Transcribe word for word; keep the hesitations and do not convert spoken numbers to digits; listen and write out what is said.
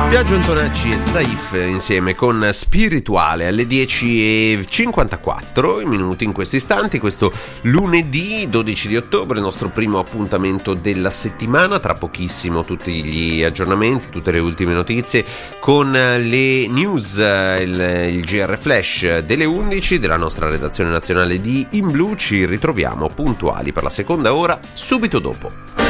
Biagio Antonacci e Saif insieme con Spirituale alle dieci e cinquantaquattro minuti in questi istanti, questo lunedì dodici di ottobre, il nostro primo appuntamento della settimana. Tra pochissimo tutti gli aggiornamenti, tutte le ultime notizie con le news, il, il G R Flash delle undici della nostra redazione nazionale di In Blu. Ci ritroviamo puntuali per la seconda ora subito dopo.